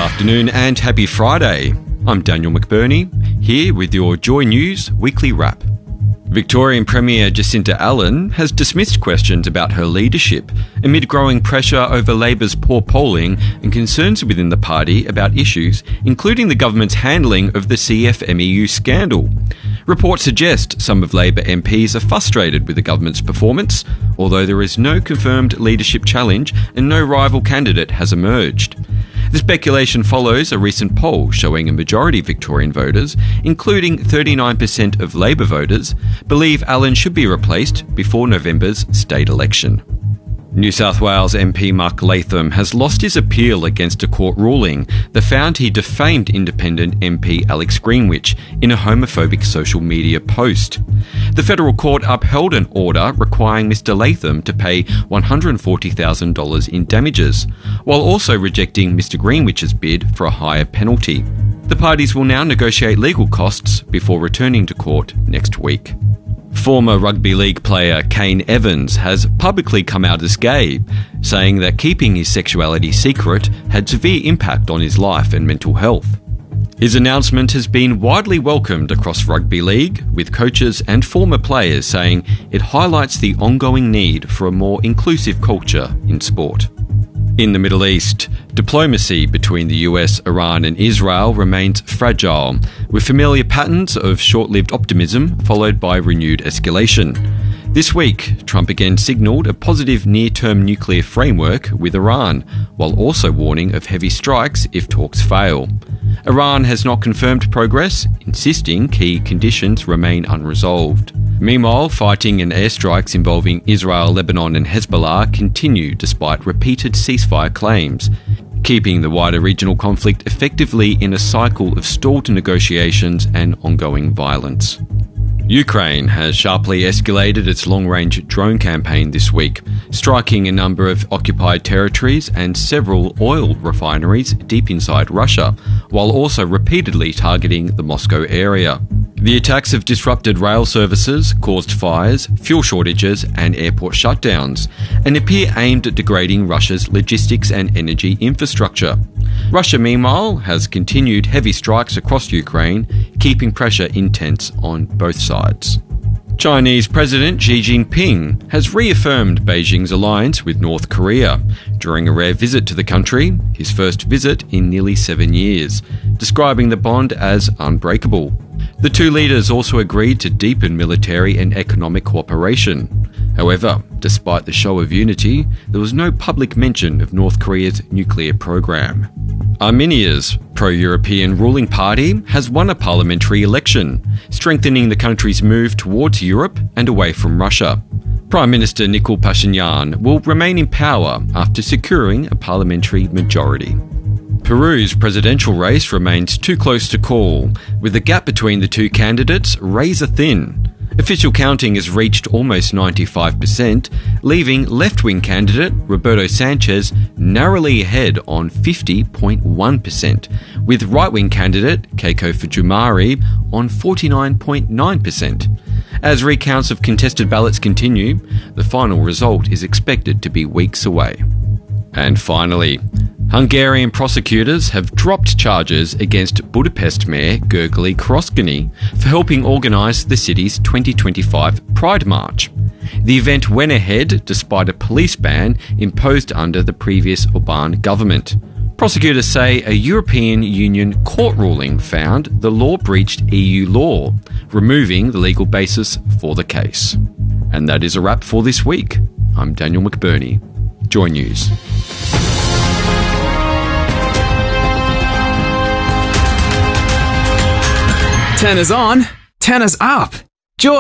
afternoon and happy Friday. I'm Daniel McBurney, here with your Joy News Weekly Wrap. Victorian Premier Jacinta Allan has dismissed questions about her leadership amid growing pressure over Labor's poor polling and concerns within the party about issues including the government's handling of the CFMEU scandal. Reports suggest some of Labor MPs are frustrated with the government's performance, although there is no confirmed leadership challenge and no rival candidate has emerged. The speculation follows a recent poll showing a majority of Victorian voters, including 39% of Labor voters, believe Allan should be replaced before November's state election. New South Wales MP Mark Latham has lost his appeal against a court ruling that found he defamed independent MP Alex Greenwich in a homophobic social media post. The federal court upheld an order requiring Mr Latham to pay $140,000 in damages, while also rejecting Mr Greenwich's bid for a higher penalty. The parties will now negotiate legal costs before returning to court next week. Former rugby league player Kane Evans has publicly come out as gay, saying that keeping his sexuality secret had severe impact on his life and mental health. His announcement has been widely welcomed across rugby league, with coaches and former players saying it highlights the ongoing need for a more inclusive culture in sport. In the Middle East, diplomacy between the US, Iran and Israel remains fragile, with familiar patterns of short-lived optimism followed by renewed escalation. This week, Trump again signalled a positive near-term nuclear framework with Iran, while also warning of heavy strikes if talks fail. Iran has not confirmed progress, insisting key conditions remain unresolved. Meanwhile, fighting and airstrikes involving Israel, Lebanon and Hezbollah continue despite repeated ceasefire claims, keeping the wider regional conflict effectively in a cycle of stalled negotiations and ongoing violence. Ukraine has sharply escalated its long-range drone campaign this week, striking a number of occupied territories and several oil refineries deep inside Russia, while also repeatedly targeting the Moscow area. The attacks have disrupted rail services, caused fires, fuel shortages and airport shutdowns, and appear aimed at degrading Russia's logistics and energy infrastructure. Russia, meanwhile, has continued heavy strikes across Ukraine, keeping pressure intense on both sides. Chinese President Xi Jinping has reaffirmed Beijing's alliance with North Korea during a rare visit to the country, his first visit in nearly 7 years, describing the bond as unbreakable. The two leaders also agreed to deepen military and economic cooperation. However, despite the show of unity, there was no public mention of North Korea's nuclear program. Armenia's pro-European ruling party has won a parliamentary election, strengthening the country's move towards Europe and away from Russia. Prime Minister Nikol Pashinyan will remain in power after securing a parliamentary majority. Peru's presidential race remains too close to call, with the gap between the two candidates razor-thin. Official counting has reached almost 95%, leaving left-wing candidate Roberto Sanchez narrowly ahead on 50.1%, with right-wing candidate Keiko Fujimori on 49.9%. As recounts of contested ballots continue, the final result is expected to be weeks away. And finally, Hungarian prosecutors have dropped charges against Budapest Mayor Gergely Kroszkiny for helping organise the city's 2025 Pride March. The event went ahead despite a police ban imposed under the previous Orbán government. Prosecutors say a European Union court ruling found the law breached EU law, removing the legal basis for the case. And that is a wrap for this week. I'm Daniel McBurney. Joy News. Tennis on, tennis up.